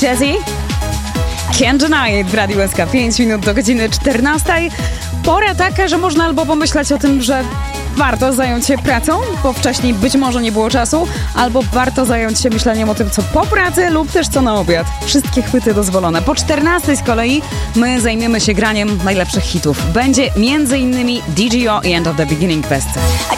Jazzy, Can't Deny It w Radiu SK. 5 minut do godziny 14. Pora taka, że można albo pomyśleć o tym, że warto zająć się pracą, bo wcześniej być może nie było czasu, albo warto zająć się myśleniem o tym, co po pracy lub też co na obiad. Wszystkie chwyty dozwolone. Po 14 z kolei my zajmiemy się graniem najlepszych hitów. Będzie m.in. DGO i End of the Beginning Best.